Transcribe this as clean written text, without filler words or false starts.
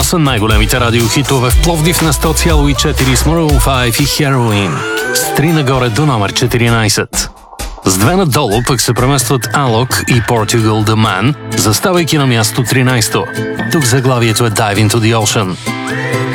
са най-големите радиохитове в Пловдив на 100,4 с Maroon 5 и Heroin. С 3 нагоре до номер 14. С 2 надолу пък се преместват Alok и Portugal The Man, заставайки на място 13. Тук заглавието е Dive Into The Ocean.